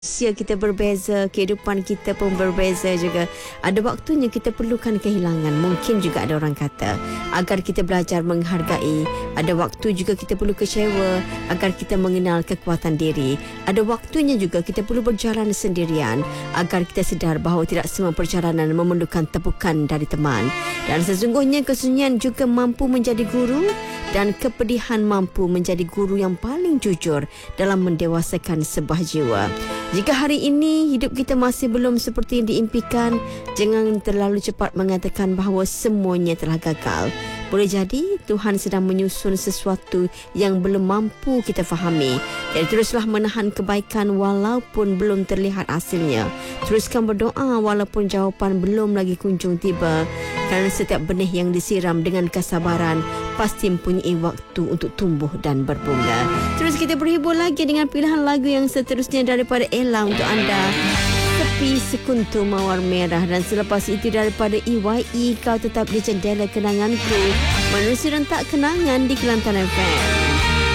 Usia kita berbeza, kehidupan kita pun berbeza juga. Ada waktunya kita perlukan kehilangan. Mungkin juga ada orang kata agar kita belajar menghargai. Ada waktu juga kita perlu kecewa agar kita mengenal kekuatan diri. Ada waktunya juga kita perlu berjalan sendirian agar kita sedar bahawa tidak semua perjalanan memerlukan tepukan dari teman. Dan sesungguhnya kesunyian juga mampu menjadi guru dan kepedihan mampu menjadi guru yang paling jujur dalam mendewasakan sebuah jiwa. Jika hari ini hidup kita masih belum seperti yang diimpikan, jangan terlalu cepat mengatakan bahawa semuanya telah gagal. Boleh jadi Tuhan sedang menyusun sesuatu yang belum mampu kita fahami. Jadi teruslah menahan kebaikan walaupun belum terlihat hasilnya. Teruskan berdoa walaupun jawapan belum lagi kunjung tiba. Kerana setiap benih yang disiram dengan kesabaran pasti mempunyai waktu untuk tumbuh dan berbunga. Terus kita berhibur lagi dengan pilihan lagu yang seterusnya daripada Ella untuk anda. Sepi Sekuntum Mawar Merah. Dan selepas itu daripada EYE, Kau Tetap di Jendela Kenanganku. Menerusi rentak kenangan di Kelantan FM.